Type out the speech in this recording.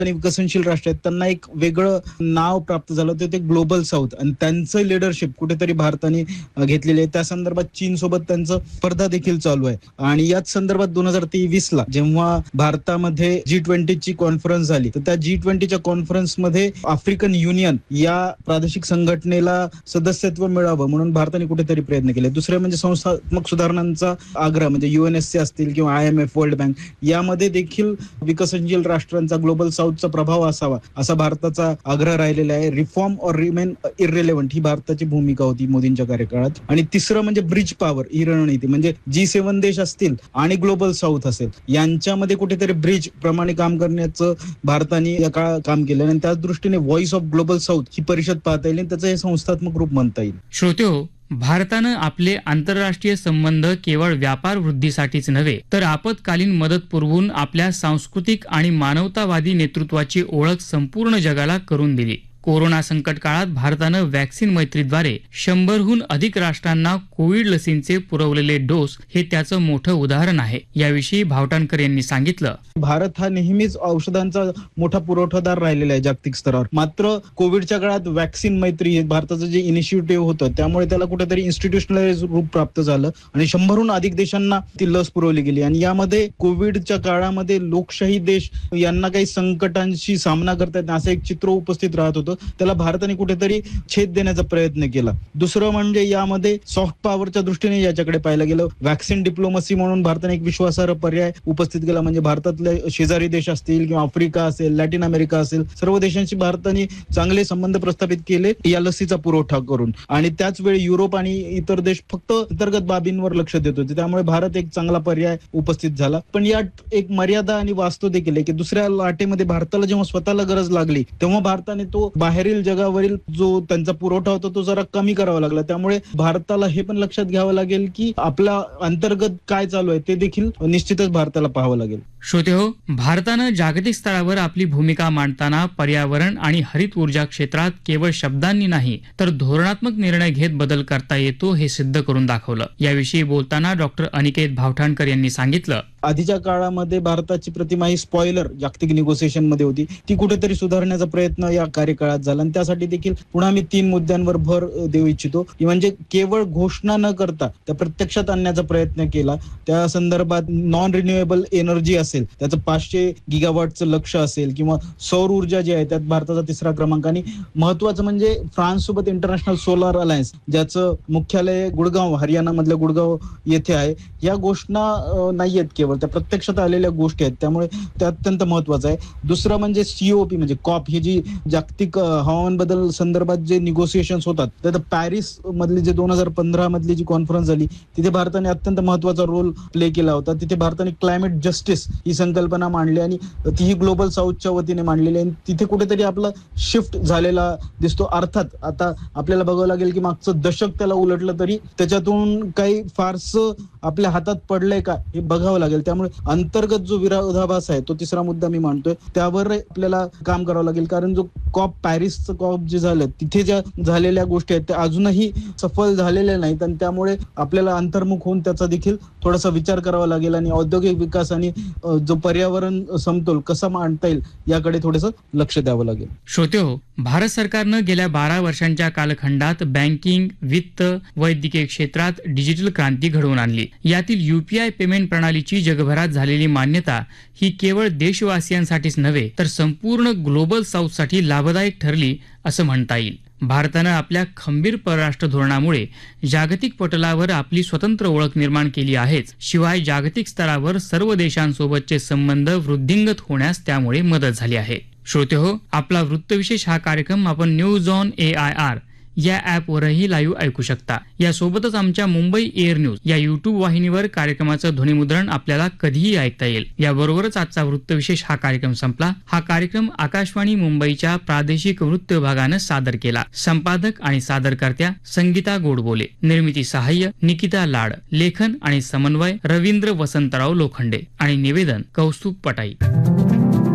आणि विकसनशील राष्ट्र आहेत त्यांना एक वेगळं नाव प्राप्त झालं होतं, ते ग्लोबल साऊथ, आणि त्यांचं लिडरशिप कुठेतरी भारताने घेतलेली आहे. त्या संदर्भात चीन सोबत त्यांचं स्पर्धा देखील चालू आहे. आणि याच संदर्भात 2023ला जेव्हा भारतामध्ये G20ची कॉन्फरन्स झाली, तर त्या G20च्या कॉन्फरन्समध्ये आफ्रिकन युनियन या प्रादेशिक संघटनेला सदस्यत्व मिळावं म्हणून भारताने कुठेतरी प्रयत्न केले. दुसरे म्हणजे संस्थात्मक सुधारणांचा आग्रह, म्हणजे UNSC असतील किंवा IMF, वर्ल्ड बँक, यामध्ये देखील विकसनशील राष्ट्रांचा ग्लोबल साऊथचा प्रभाव असावा असा भारताचा आग्रह राहिलेला आहे. रिफॉर्म ऑर रिमेन इररिलेव्हंट ही भारताची भूमिका होती मोदींच्या कार्यकाळात. आणि तिसरं म्हणजे ब्रिज पॉवर ही रणनीती, म्हणजे G7 देश असतील आणि ग्लोबल साऊथ असेल यांच्यामध्ये कुठेतरी ब्रिज प्रमाणे काम करण्याचं भारताने या काळात काम केलं आणि त्याच दृष्टीने व्हॉइस ऑफ ग्लोबल साऊथ ही परिषद पाहता येईल आणि त्याचं हे संस्थात्मक रूप म्हणता येईल. श्रोतेहो, भारतानं आपले आंतरराष्ट्रीय संबंध केवळ व्यापार वृद्धीसाठीच नव्हे तर आपत्कालीन मदत पुरवून आपल्या सांस्कृतिक आणि मानवतावादी नेतृत्वाची ओळख संपूर्ण जगाला करून दिली. कोरोना संकट काळात भारतानं व्हॅक्सिन मैत्रीद्वारे 100हून अधिक राष्ट्रांना कोविड लसींचे पुरवलेले डोस हे त्याचं मोठं उदाहरण आहे. याविषयी भावटाणकर यांनी सांगितलं. भारत हा नेहमीच औषधांचा मोठा पुरवठादार राहिलेला आहे जागतिक स्तरावर. मात्र कोविडच्या काळात व्हॅक्सिन मैत्री हे भारताचं जे इनिशिएटिव्ह होतं त्यामुळे त्याला कुठेतरी इन्स्टिट्यूशनलाइज रूप प्राप्त झालं आणि 100हून अधिक देशांना ती लस पुरवली गेली. आणि यामध्ये कोविडच्या काळामध्ये लोकशाही देश यांना काही संकटांशी सामना करतात असं एक चित्र उपस्थित राहत होतं. त्याला भारताने कुठेतरी छेद देण्याचा प्रयत्न केला. दुसरं म्हणजे यामध्ये सॉफ्ट पॉवरच्या दृष्टीने याच्याकडे पाहायला गेलं, व्हॅक्सिन डिप्लोमसी म्हणून भारताने एक विश्वासार्ह पर्याय उपस्थित केला. म्हणजे भारतातले शेजारी देश असतील किंवा आफ्रिका असेल, लॅटिन अमेरिका असेल, सर्व देशांशी भारताने चांगले संबंध प्रस्थापित केले या लसीचा पुरवठा करून. आणि त्याच वेळी युरोप आणि इतर देश फक्त अंतर्गत बाबींवर लक्ष देत होते. त्यामुळे भारत एक चांगला पर्याय उपस्थित झाला. पण यात एक मर्यादा आणि वास्तव देखील आहे की दुसऱ्या लाटेमध्ये भारताला जेव्हा स्वतःला गरज लागली तेव्हा भारताने तो बाहेरील जगावरील जो त्यांचा पुरवठा होता तो जरा कमी करावा लागला. त्यामुळे भारताला हे पण लक्षात घ्यावं लागेल की आपला अंतर्गत काय चालू आहे ते देखील निश्चितच भारताला पाहावं लागेल. श्रोतेहो, भारतानं जागतिक स्तरावर आपली भूमिका मांडताना पर्यावरण आणि हरित ऊर्जा क्षेत्रात केवळ शब्दांनी नाही तर धोरणात्मक निर्णय घेत बदल करता येतो हे सिद्ध करून दाखवलं. याविषयी बोलताना डॉक्टर अनिकेत भावटाणकर यांनी सांगितलं. आधीच्या काळामध्ये भारताची प्रतिमा ही स्पॉइलर जागतिक निगोसिएशन मध्ये होती, ती कुठेतरी सुधारण्याचा प्रयत्न या कार्यकाळात झाला. आणि त्यासाठी देखील पुन्हा मी 3 मुद्द्यांवर भर देऊ इच्छितो की म्हणजे केवळ घोषणा न करता त्या प्रत्यक्षात आणण्याचा प्रयत्न केला. त्या संदर्भात नॉन रिन्युएबल एनर्जी असेल त्याचं 500 गिगावॉटचं लक्ष असेल किंवा सौर ऊर्जा जी आहे त्यात भारताचा 3रा क्रमांक. आणि महत्वाचं म्हणजे फ्रान्स सोबत इंटरनॅशनल सोलार अलायन्स ज्याचं मुख्यालय गुडगाव, हरियाणा मधल्या गुडगाव येथे आहे. या घोषणा नाहीयेत केवळ, त्या प्रत्यक्षात आलेल्या गोष्टी आहेत. त्यामुळे ते अत्यंत महत्वाचं आहे. दुसरं म्हणजे COP म्हणजे कॉप, ही जी जागतिक हवामान बदल संदर्भात जे निगोसिएशन्स होतात त्यात पॅरिस मधली जे 2015 मधली जी कॉन्फरन्स झाली तिथे भारताने अत्यंत महत्वाचा रोल प्ले केला होता. तिथे भारताने क्लायमेट जस्टिस ही संकल्पना मांडली आणि तीही ग्लोबल साऊथच्या वतीने मांडलेली आहे. तिथे कुठेतरी आपला शिफ्ट झालेला दिसतो. अर्थात आता आपल्याला बघावं लागेल की मागचं दशक त्याला उलटलं तरी त्याच्यातून काही फारसं आपल्या हातात पडलंय का हे बघावं लागेल. त्यामुळे अंतर्गत जो विरोधाभास आहे तो 3रा मुद्दा मी मांडतोय, त्यावर आपल्याला काम करावं लागेल. कारण जो कॉप, पॅरिसचं कॉप जे झालं तिथे ज्या झालेल्या गोष्टी आहेत त्या अजूनही सफल झालेल्या नाहीत आणि त्यामुळे आपल्याला अंतर्मुख होऊन त्याचा देखील थोडासा विचार करावा लागेल आणि औद्योगिक विकास आणि जो पर्यावरण समतोल कसा मांडता येईल याकडे थोडंसं लक्ष द्यावं लागेल. श्रोतेहो, भारत सरकारनं गेल्या 12 वर्षांच्या कालखंडात बँकिंग, वित्त, वैद्यकीय क्षेत्रात डिजिटल क्रांती घडवून आणली. यातील UPI पेमेंट प्रणालीची जगभरात झालेली मान्यता ही केवळ देशवासियांसाठीच नव्हे तर संपूर्ण ग्लोबल साऊथसाठी लाभदायक ठरली असं म्हणता येईल. भारतानं आपल्या खंबीर परराष्ट्र धोरणामुळे जागतिक पटलावर आपली स्वतंत्र ओळख निर्माण केली आहेच, शिवाय जागतिक स्तरावर सर्व देशांसोबतचे संबंध वृद्धिंगत होण्यास त्यामुळे मदत झाली आहे. श्रोतेहो, आपला वृत्तविशेष हा कार्यक्रम आपण न्यूज ऑन AIR या ॲपवरही लाईव्ह ऐकू शकता. यासोबतच आमच्या मुंबई एअर न्यूज या YouTube वाहिनीवर कार्यक्रमाचं ध्वनिमुद्रण आपल्याला कधीही ऐकता येईल. याबरोबरच आजचा वृत्तविशेष हा कार्यक्रम संपला. हा कार्यक्रम आकाशवाणी मुंबईच्या प्रादेशिक वृत्त विभागानं सादर केला. संपादक आणि सादरकर्त्या संगीता गोडबोले, निर्मिती सहाय्य निकिता लाड, लेखन आणि समन्वय रवींद्र वसंतराव लोखंडे आणि निवेदन कौस्तुभ पटाई.